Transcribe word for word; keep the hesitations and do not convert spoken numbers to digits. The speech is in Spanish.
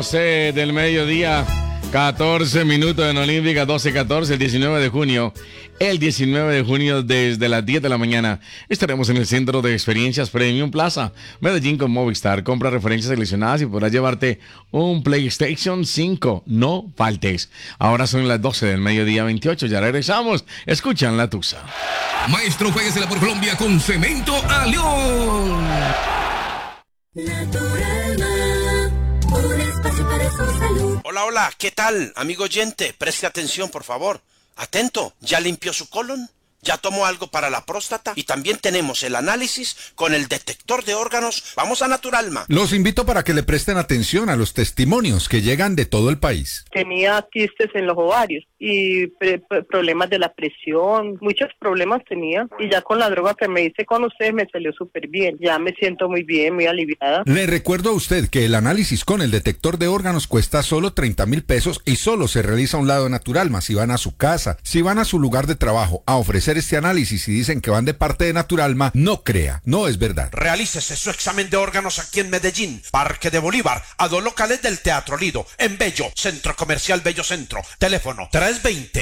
doce del mediodía, catorce minutos en Olímpica, doce catorce, el diecinueve de junio. El diecinueve de junio desde las diez de la mañana estaremos en el Centro de Experiencias Premium Plaza, Medellín con Movistar. Compra referencias seleccionadas y podrás llevarte un PlayStation cinco. No faltes. Ahora son las doce del mediodía veintiocho. Ya regresamos. Escuchan La Tusa. Maestro, jueguesela por Colombia con Cemento a León. Naturalma, un espacio para su salud. Hola, hola, ¿qué tal? Amigo oyente, preste atención, por favor. Atento, ¿ya limpió su colon? ¿Ya tomó algo para la próstata? Y también tenemos el análisis con el detector de órganos. Vamos a Naturalma. Los invito para que le presten atención a los testimonios que llegan de todo el país. Tenía quistes en los ovarios y pre- pre- problemas de la presión, muchos problemas tenía. Y ya con la droga que me hice con ustedes me salió súper bien. Ya me siento muy bien, muy aliviada. Le recuerdo a usted que el análisis con el detector de órganos cuesta solo treinta mil pesos y solo se realiza a un lado de Naturalma. Si van a su casa, si van a su lugar de trabajo a ofrecer este análisis y dicen que van de parte de Naturalma, no crea, no es verdad. Realícese su examen de órganos aquí en Medellín, Parque de Bolívar, a dos locales del Teatro Lido, en Bello, Centro Comercial Bello Centro. Teléfono tres veinte,